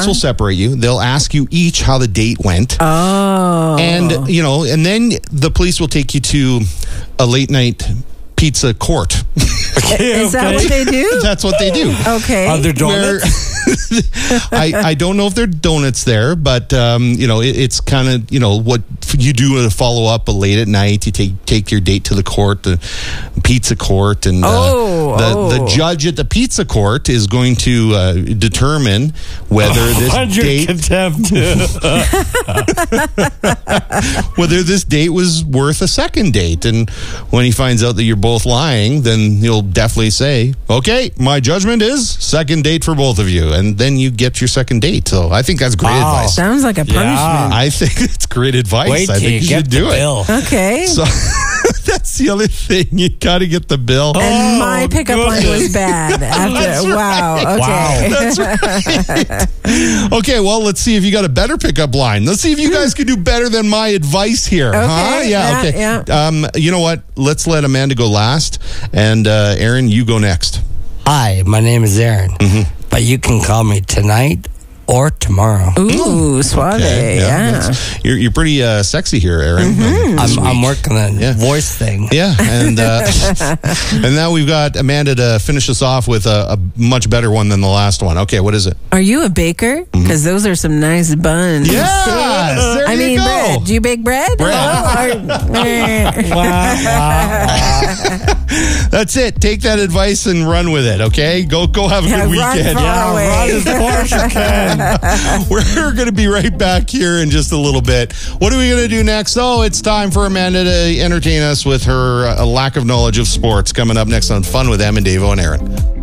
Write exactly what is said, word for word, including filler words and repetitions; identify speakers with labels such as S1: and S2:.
S1: police will separate you. They'll ask you each how the date went.
S2: Oh.
S1: And, you know, and then the police will take you to a late night pizza court.
S2: Is that what they do?
S1: That's what they do.
S2: Okay.
S3: Are there donuts?
S1: I, I don't know if there are donuts there, but um, you know it, it's kind of you know what you do to follow up late at night. You take take your date to the court, the pizza court, and uh,
S2: oh,
S1: the
S2: oh.
S1: the judge at the pizza court is going to uh, determine whether
S3: Oh,
S1: this date
S3: contempt.
S1: whether this date was worth a second date. And when he finds out that you're both lying, then he'll definitely say, "Okay, my judgment is second date for both of you." And then you get your second date. So I think that's great
S3: Wow.
S1: advice.
S2: Sounds like a punishment.
S3: Yeah.
S1: I think it's great advice.
S3: Wait
S1: I
S3: till
S1: think
S3: you
S1: you
S3: get
S1: should do
S3: the
S1: it.
S3: bill.
S2: Okay.
S1: So that's the other thing. You got to get the bill.
S2: And my
S3: Oh,
S2: pickup line
S3: goodness.
S2: was bad. After wow. Okay.
S1: That's right. Okay, well, let's see if you got a better pickup line. Let's see if you guys can do better than my advice here.
S2: Okay,
S1: Huh? Yeah,
S2: yeah,
S1: okay.
S2: yeah.
S1: Um, you know what? Let's let Amanda go last. And uh, Aaron, you go next.
S3: Hi, my name is Aaron, but you can call me tonight or tomorrow.
S2: Ooh, suave.
S1: Okay,
S2: Yeah.
S1: that's- You're, you're pretty uh, sexy here, Aaron.
S2: Mm-hmm.
S1: Um,
S3: I'm, I'm working on
S1: Yeah.
S3: a voice thing.
S1: Yeah, and uh, and now we've got Amanda to finish us off with a, a much better one than the last one. Okay, what is it?
S2: Are you a baker? Because those are some nice buns.
S1: Yes, there
S2: I
S1: you
S2: mean,
S1: go.
S2: bread. Do you bake bread?
S1: Bread.
S2: Oh, or-
S3: Wow, wow.
S1: That's it. Take that advice and run with it. Okay, go go have a
S2: Yeah,
S1: good
S2: run
S1: weekend.
S2: far
S3: Yeah,
S2: away.
S3: run as far as you can.
S1: We're going to be right back here in just a little bit. What are we going to do next? Oh, it's time for Amanda to entertain us with her uh, lack of knowledge of sports coming up next on Fun with Em and Davo and Aaron.